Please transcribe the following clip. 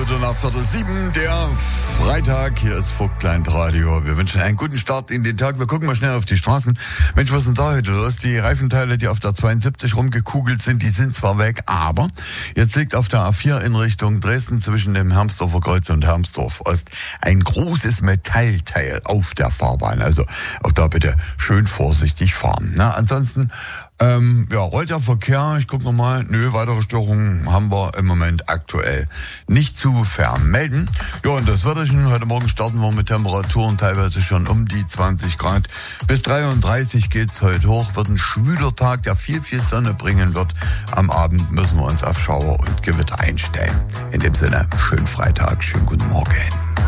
Viertel nach 6:45, der Freitag. Hier ist Vogtland Radio. Wir wünschen einen guten Start in den Tag. Wir gucken mal schnell auf die Straßen. Mensch, was ist denn da heute los? Die Reifenteile, die auf der 72 rumgekugelt sind, die sind zwar weg, aber jetzt liegt auf der A4 in Richtung Dresden zwischen dem Hermsdorfer Kreuz und Hermsdorf Ost ein großes Metallteil auf der Fahrbahn. Also auch da bitte schön vorsichtig fahren. Na, ansonsten rollt der Verkehr. Ich gucke nochmal. Nö, weitere Störungen haben wir im Moment aktuell nicht zu vermelden. Ja, und das Wetterchen. Heute Morgen starten wir mit Temperaturen teilweise schon um die 20 Grad. Bis 33 geht's heute hoch. Wird ein schwüler Tag, der viel Sonne bringen wird. Am Abend müssen wir uns auf Schauer und Gewitter einstellen. In dem Sinne, schönen Freitag, schönen guten Morgen.